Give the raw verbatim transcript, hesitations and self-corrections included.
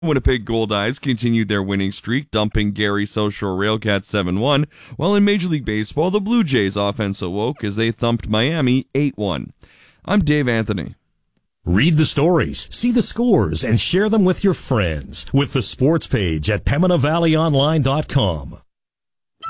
Winnipeg Goldeyes continued their winning streak, dumping Gary South Shore Railcats seven one, while in Major League Baseball, the Blue Jays offense awoke as they thumped Miami eight one. I'm Dave Anthony. Read the stories, see the scores, and share them with your friends with the sports page at Pembina Valley Online dot com.